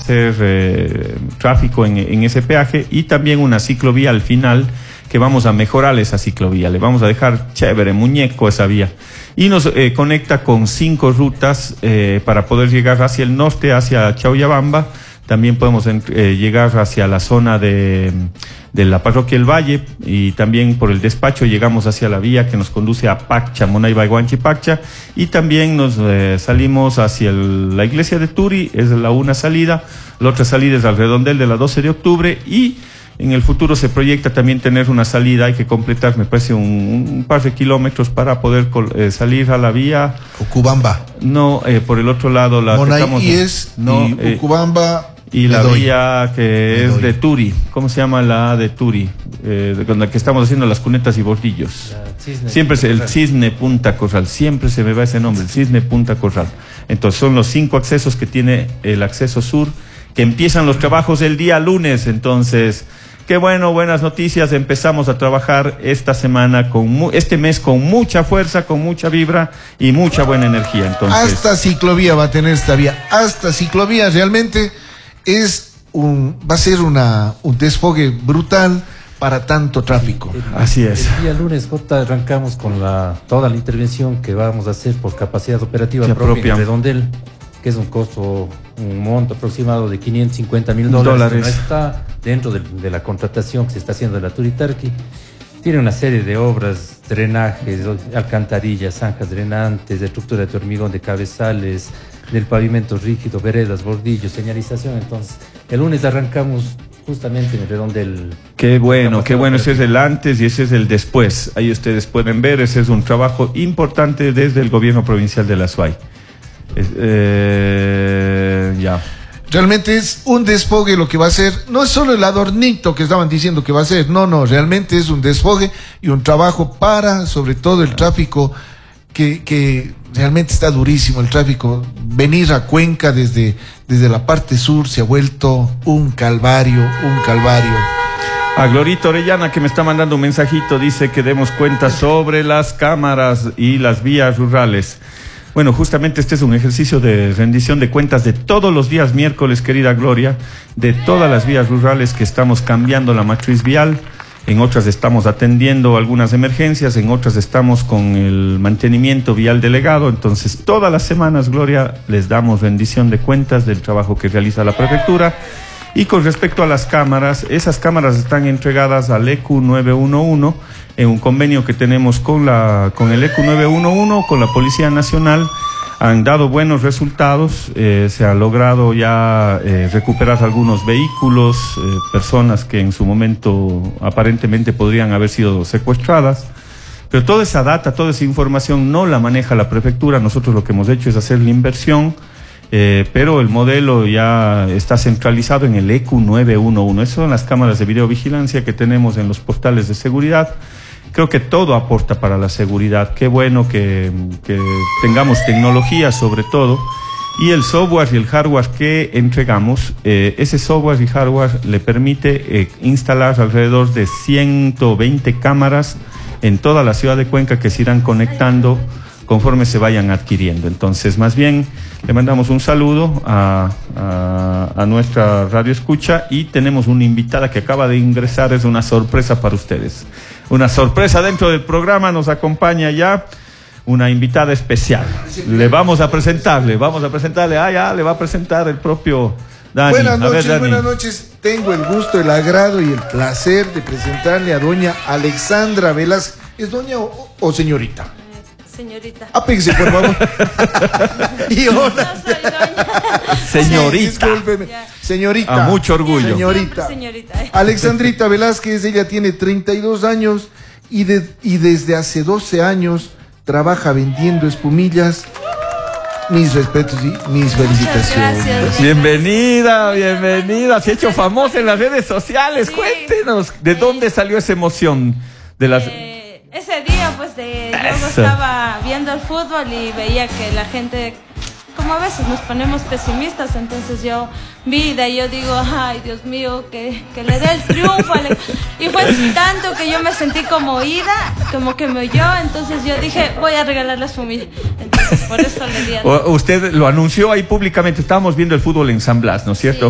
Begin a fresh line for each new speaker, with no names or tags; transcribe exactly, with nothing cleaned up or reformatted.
hacer eh, tráfico en, en ese peaje, y también una ciclovía al final, que vamos a mejorar esa ciclovía, le vamos a dejar chévere, muñeco esa vía, y nos eh, conecta con cinco rutas eh, para poder llegar hacia el norte, hacia Chauyabamba. También podemos eh, llegar hacia la zona de, de la parroquia El Valle, y también por el despacho llegamos hacia la vía que nos conduce a Paccha, Monaiba, Guanchipacha, y también nos eh, salimos hacia el, la iglesia de Turi, es la una salida, la otra salida es al redondel de la doce de octubre, y en el futuro se proyecta también tener una salida, hay que completar, me parece, un, un par de kilómetros para poder eh, salir a la vía.
Ucubamba.
No, eh, por el otro lado. La
Monay es, no, y eh, Ucubamba.
Y la vía que es de Turi, ¿cómo se llama la de Turi? Eh, con la que estamos haciendo las cunetas y bordillos. Cisne, siempre se, el Cisne Punta Corral, siempre se me va ese nombre, el Cisne Punta Corral. Entonces son los cinco accesos que tiene el acceso sur, que empiezan los trabajos el día lunes. Entonces, qué bueno, buenas noticias. Empezamos a trabajar esta semana, con mu este mes con mucha fuerza, con mucha vibra y mucha buena energía. Entonces,
hasta ciclovía va a tener esta vía, hasta ciclovía realmente. Es un, va a ser una, un desfogue brutal para tanto tráfico.
El,
Así es.
El día lunes, J, arrancamos con la, toda la intervención que vamos a hacer por capacidad operativa propia, propia en Redondel, que es un costo, un monto aproximado de quinientos cincuenta mil dólares. No está dentro de, de la contratación que se está haciendo de la Turitarqui. Tiene una serie de obras, drenajes, alcantarillas, zanjas drenantes, de estructura de hormigón, de cabezales, del pavimento rígido, veredas, bordillos, señalización. Entonces, el lunes arrancamos justamente en el Redondel.
Qué bueno, qué bueno, ese es el antes y ese es el después. Ahí ustedes pueden ver, ese es un trabajo importante desde el gobierno provincial de la S U A Y. Eh, ya.
Realmente es un desfogue lo que va a ser, no es solo el adornito que estaban diciendo que va a ser, no, no, realmente es un desfogue y un trabajo para, sobre todo, el tráfico que, que realmente está durísimo, el tráfico. Venir a Cuenca desde, desde la parte sur se ha vuelto un calvario, un calvario.
A Glorita Orellana, que me está mandando un mensajito, dice que demos cuenta sobre las cámaras y las vías rurales. Bueno, justamente este es un ejercicio de rendición de cuentas de todos los días miércoles, querida Gloria, de todas las vías rurales que estamos cambiando la matriz vial. En otras estamos atendiendo algunas emergencias, en otras estamos con el mantenimiento vial delegado. Entonces, todas las semanas, Gloria, les damos rendición de cuentas del trabajo que realiza la prefectura. Y con respecto a las cámaras, esas cámaras están entregadas al E Q nueve uno uno en un convenio que tenemos con, la, con el E Q nueve uno uno, con la Policía Nacional. Han dado buenos resultados, eh, se ha logrado ya eh, recuperar algunos vehículos, eh, personas que en su momento aparentemente podrían haber sido secuestradas. Pero toda esa data, toda esa información no la maneja la prefectura. Nosotros lo que hemos hecho es hacer la inversión. Eh, pero el modelo ya está centralizado en el E Q nueve uno uno. Esas son las cámaras de videovigilancia que tenemos en los portales de seguridad. Creo que todo aporta para la seguridad. Qué bueno que, que tengamos tecnología sobre todo. Y el software y el hardware que entregamos, eh, ese software y hardware le permite eh, instalar alrededor de ciento veinte cámaras en toda la ciudad de Cuenca que se irán conectando conforme se vayan adquiriendo. Entonces, más bien, le mandamos un saludo a, a, a nuestra radio escucha, y tenemos una invitada que acaba de ingresar, es una sorpresa para ustedes. Una sorpresa dentro del programa, nos acompaña ya una invitada especial. Le vamos a presentarle, vamos a presentarle, ah, ya, le va a presentar el propio Dani.
Buenas noches,
ver, Dani.
buenas noches. Tengo el gusto, el agrado y el placer de presentarle a doña Alexandra Velázquez. ¿Es doña o, o señorita?
Señorita.
Apéguese, por favor. Y hola.
No soy doña.
Señorita.
Sí, discúlpeme. Señorita.
A mucho orgullo.
Señorita.
Señorita.
Alexandrita Velázquez, ella tiene treinta y dos años y, de, y desde hace doce años trabaja vendiendo espumillas. Mis respetos y mis felicitaciones.
Gracias.
Bienvenida, bienvenida. Se ha hecho famosa en las redes sociales.
Sí.
Cuéntenos, ¿de dónde salió esa emoción? De las...
Eh, ese día, pues, de, yo
Eso.
estaba viendo el fútbol y veía que la gente, como a veces nos ponemos pesimistas, entonces yo vi de ahí, yo digo, ay, Dios mío, que, que le dé el triunfo. Ale-". Y fue tanto que yo me sentí como oída, como que me oyó, entonces yo dije, voy a regalarle su mil. Entonces, por eso le di a...
O- Usted lo anunció ahí públicamente. Estábamos viendo el fútbol en San Blas, ¿no es cierto?